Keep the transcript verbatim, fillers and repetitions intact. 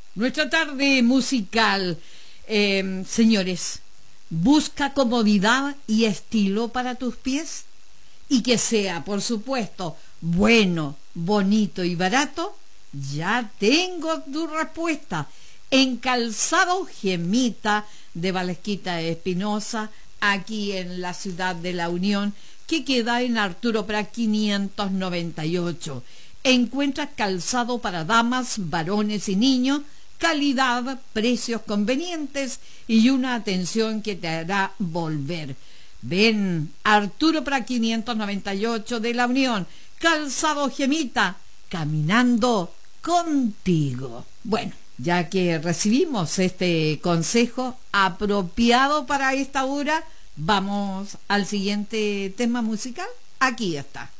nuestra tarde musical. Eh, señores, busca comodidad y estilo para tus pies y que sea, por supuesto, bueno, bonito y barato. Ya tengo tu respuesta. En Calzado Gemita de Valesquita Espinosa, aquí en la ciudad de La Unión, que queda en Arturo Prat quinientos noventa y ocho. Encuentras calzado para damas, varones y niños, calidad, precios convenientes y una atención que te hará volver. Ven, Arturo Prat quinientos noventa y ocho de La Unión, Calzado Gemita, caminando contigo. Bueno, ya que recibimos este consejo apropiado para esta hora, vamos al siguiente tema musical. Aquí está.